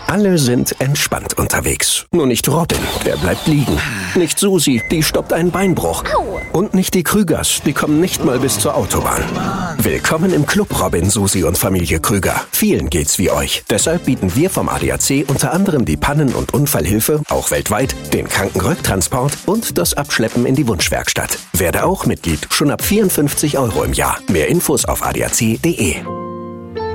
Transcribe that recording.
Alle sind entspannt unterwegs. Nur nicht Robin, der bleibt liegen. Nicht Susi, die stoppt einen Beinbruch. Und nicht die Krügers, die kommen nicht mal bis zur Autobahn. Willkommen im Club Robin, Susi und Familie Krüger. Vielen geht's wie euch. Deshalb bieten wir vom ADAC unter anderem die Pannen- und Unfallhilfe, auch weltweit, den Krankenrücktransport und das Abschleppen in die Wunschwerkstatt. Werde auch Mitglied, schon ab 54 € im Jahr. Mehr Infos auf adac.de.